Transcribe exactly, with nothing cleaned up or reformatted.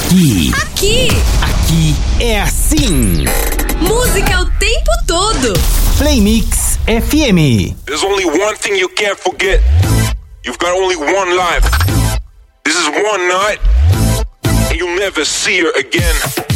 Aqui. Aqui. Aqui é assim. Música o tempo todo. Play Mix F M. There's only one thing you can't forget. You've got only one life. This is one night, and you'll never see her again.